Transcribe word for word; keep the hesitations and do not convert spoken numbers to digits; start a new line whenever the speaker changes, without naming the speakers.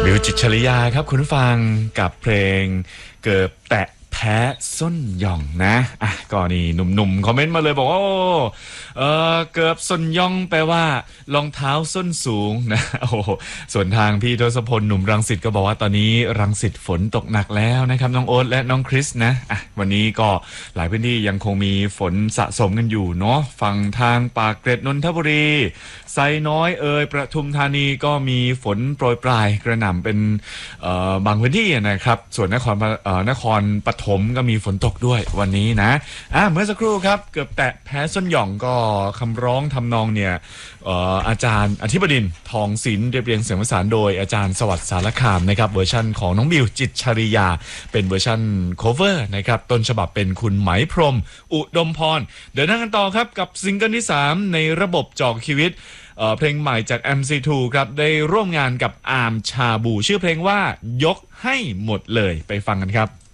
บิวจิตรชลิยาครับคุณผู้ฟังกับเพลงเกือบแตะแพ้ส้นหย่องนะอ่ะก็นี่หนุ่มๆคอมเมนต์มาเลยบอกว่าโอ้เออเกือบส้นย่องแปลว่ารองเท้าส้นสูงนะโอ้ส่วนทางพี่ทศพลหนุ่มรังสิตก็บอกว่าตอนนี้รังสิตฝนตกหนักแล้วนะครับน้องโอ๊ตและน้องคริสนะอ่ะวันนี้ก็หลายพื้นที่ยังคงมีฝนสะสมกันอยู่เนาะฝั่งทางปากเกร็ดนนทบุรีไซน้อยเอ่ยประทุมธานีก็มีฝนโปรยปลายกระหน่ำเป็นบางพื้นที่นะครับส่วนนครนครปฐมก็มีฝนตกด้วยวันนี้นะอ่ะเมื่อสักครู่ครับเกือบแตะแพ้ส้นหย่องก็คำร้องทำนองเนี่ยอาจารย์อธิบดินทร์ทองศิลป์เรียบเรียงเสียงประสานโดยอาจารย์สวัสดิ์สารคามนะครับเวอร์ชันของน้องบิวจิตรชริยาเป็นเวอร์ชันโคเวอร์นะครับต้นฉบับเป็นคุณไหมพรหมอุดมพรเดินทางกันต่อครับกับซิงเกิลที่สามในระบบจอกชีวิตเพลงใหม่จาก เอ็ม ซี ทู ครับได้ร่วมงานกับอาร์มชาบูชื่อเพลงว่ายกให้หมดเลยไปฟังกันครับ